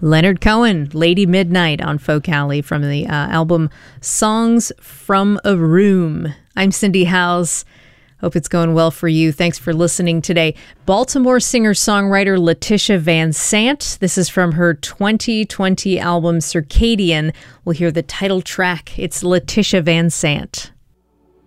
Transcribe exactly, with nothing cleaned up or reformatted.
Leonard Cohen, Lady Midnight on Folk Alley from the uh, album Songs from a Room. I'm Cindy Howes. Hope it's going well for you. Thanks for listening today. Baltimore singer-songwriter Letitia Van Sant. This is from her twenty twenty album Circadian. We'll hear the title track. It's Letitia Van Sant.